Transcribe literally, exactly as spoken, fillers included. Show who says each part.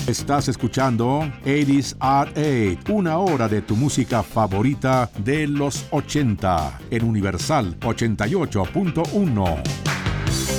Speaker 1: Estás escuchando ochenta at ocho, una hora de tu música favorita de los ochenta en Universal ochenta y ocho punto uno.